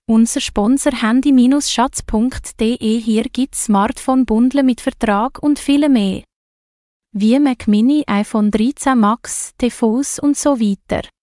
Unser Sponsor handy-schatz.de. Hier gibt's Smartphone-Bundle mit Vertrag und viel mehr. Wie Mac Mini, iPhone 13 Max, TVs und so weiter.